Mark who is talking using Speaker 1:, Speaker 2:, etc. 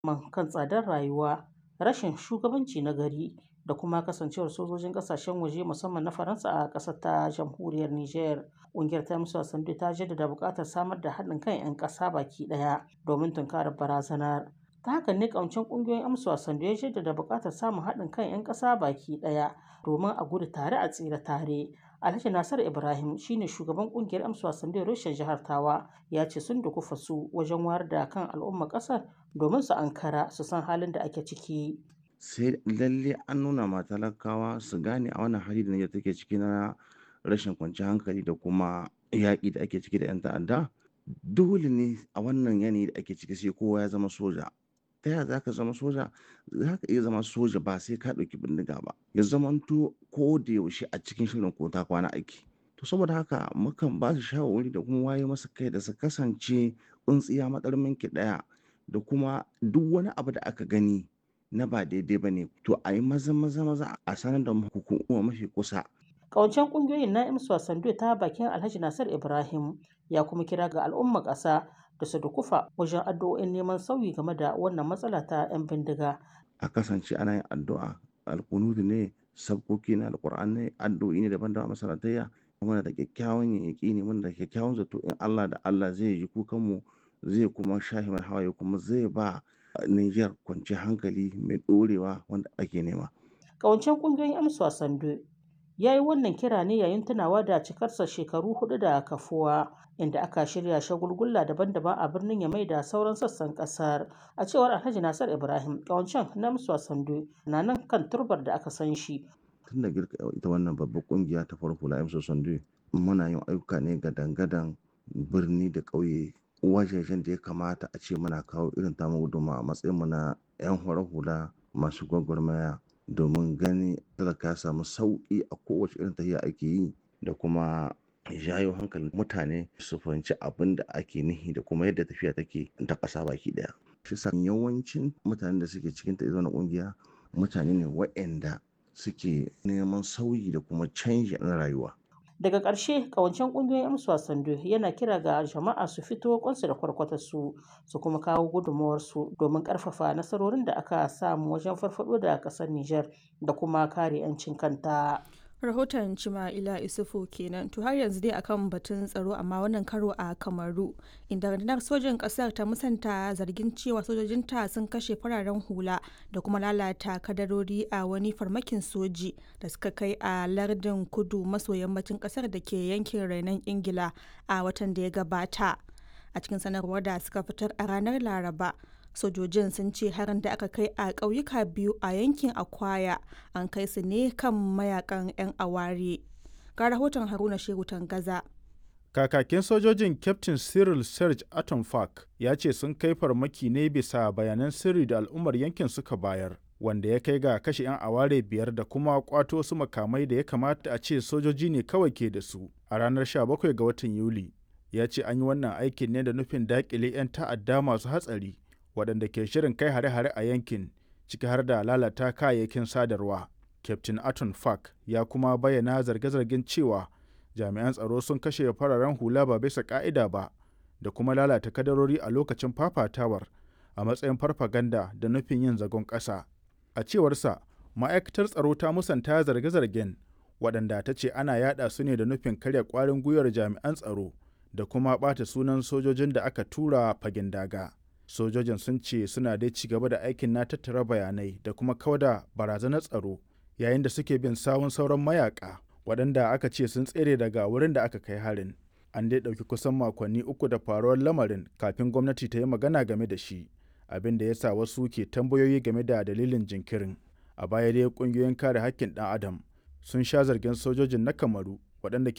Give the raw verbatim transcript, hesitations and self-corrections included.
Speaker 1: man kan tsadar rayuwa, rashin shugabanci na gari da kuma kasancewar sojojin ƙasashen waje musamman na Faransa a ƙasar ta jamhuriyar Nijar. Ƙungiyar ta Amsa Sando ta jaddada buƙatar samar da haɗin kan 'yan ƙasa baki ɗaya domin tunkarar barazanar. Ta hakan ne ƙawancen ƙungiyoyin Amsa Sando ya jaddada buƙatar samun haɗin kan 'yan ƙasa baki ɗaya domin a gudu tare a tsira tare. Alhaji Nasir Ibrahim shine shugaban ƙungiyar Amsa Sando reshen jihar Tawa ya ce sun dukufa su wajen wayar da kan al'ummar ƙasar domin su ankara su san halin da ake ciki.
Speaker 2: Sai lalle an nuna ma talakawa su gane a wannan hali da Nijar take ciki na rashin kwanciyar hankali da kuma yaƙi da ake ciki da 'yan ta'adda. Dole ne a wannan yanayi da ake ciki sai kowa ya zama soja. Ta yaya za ka zama soja? Za ka iya zama soja ba sai ka ɗauki bindiga ba. Ya zamanto ko da yaushe a cikin shirin ko ta kwana aiki. To saboda haka mukan ba su shawarwari da kuma waye masa kai da su kasance tsintsiya matsarmin ki ɗaya da kuma duk wani abu da aka gani na ba daidai ba ne to a yi maza maza maza a sanar da hukuma mafi kusa.
Speaker 1: Ƙawancen ƙungiyoyin na Amsa Sando ta bakin Alhaji Nasir Ibrahim ya kuma kira ga al'ummar ƙasa da su dukufa wajen addu'o'in neman sauyi game da wannan matsala ta 'yan bindiga.
Speaker 2: A kasance ana yin addu'a, alkunutu ne, sabkoki na alƙur'an ne, addu'o'i ne daban-daban a masallatayya. Muna da kyakkyawan yaƙini, muna da kyakkyawan zato in Allah da Allah zai ji kukanmu, zai kuma shafe mana hawaye kuma zai ba Nijar kwanciyar hankali mai ɗorewa wanda ake nema.
Speaker 1: Ƙawancen ƙungiyoyin Amsa Sando ya yi wannan kira ne yayin tunawa da cikarsa shekaru hudu da kafuwa inda aka shirya shagulgula daban-daban a birnin Yamai da sauran sassan kasar. A cewar Alhaji Nasir Ibrahim, ƙawancen na Amsa Sando na nan kan turbar da aka san shi.
Speaker 2: Tun da girka ita wannan babbar kungiya ta farko la Amsa Sando muna yin ayyuka ne ga dangadan birni da ƙauye wajejen da ya kamata a ce muna kawo irin tamu gudunmawa a matsayinmu na 'yan horar hula masu gwagwarmaya domin gani talaka ya samu sauƙi a kowace irin tafiya ake yi da kuma jayo hankalin mutane su fahimci abin da ake nihi da kuma yadda tafiya take ta ƙasa baki ɗaya. Shi sa yawancin mutanen da suke cikin ta na ƙungiya mutane ne waɗanda suke neman sauyi da kuma canji na rayuwa.
Speaker 1: Daga ƙarshe ƙawancen ƙungiyoyin Amsa Sando yana kira ga jama'a su fito kwansu da kwarkwatarsu su kuma kawo gudunmawarsu domin ƙarfafa nasarorin da aka samu wajen farfaɗo da ƙasar Nijar da kuma kare 'yancin kanta.
Speaker 3: Rahoton Cima'ila Isufu kenan. To har yanzu dai akan batun tsaro amma wannan karo a Kamaru inda rundunar sojin ƙasar ta musanta zargin cewa sojojinta sun kashe fararen hula da kuma lalata kadarori a wani farmakin soji da suka kai a lardin kudu maso yammacin ƙasar da ke yankin rainon Ingila a watan da ya gabata. A cikin sanarwar da suka fitar a ranar Laraba, sojojin sun ce harin da aka kai a ƙauyuka biyu a yankin Akwaya an kai su ne kan mayakan 'yan aware. Ga rahoton Haruna Shehu Tangaza.
Speaker 4: Kakakin sojojin Captain Cyril Serge Atomfak ya ce sun kai farmaki ne bisa bayanan sirri da al'ummar yankin suka bayar, wanda ya kai ga kashe 'yan aware biyar da kuma kwato su makamai da ya kamata a ce sojoji ne kawai ke da su a ranar sha bakwai ga watan Yuli. Ya ce an yi wannan aikin ne da nufin daƙile 'yan ta'adda masu hatsari waɗanda ke shirin kai hare-hare a yankin ciki har da lalata kayayyakin sadarwa. Captain Aton Fak ya kuma bayyana zarge-zargen cewa jami'an tsaro sun kashe fararen hula ba bisa ka'ida ba da kuma lalata kadarori a lokacin fafatawar a matsayin farfaganda da nufin yin zagon ƙasa. A cewarsa, ma'aikatar tsaro ta musanta zarge-zargen waɗanda ta ce ana yada su ne da nufin karya ƙwarin gwiwar jami'an tsaro da kuma ɓata sunan sojojin da aka tura fagen daga. Sojojin sun ce suna dai ci gaba da aikin na tattara bayanai da kuma kauda barazanar tsaro yayin da suke bin sawun sauran mayaka waɗanda aka ce sun tsere daga wurin da aka kai harin. An dai ɗauki kusan makonni uku da faruwar lamarin kafin gwamnati ta yi magana game da shi, abin da ya sa wasu ke tambayoyi game da dalilin jinkirin. A baya dai ƙungiyoyin kare haƙƙin ɗan adam sun sha zargin sojojin na Kamaru waɗanda ke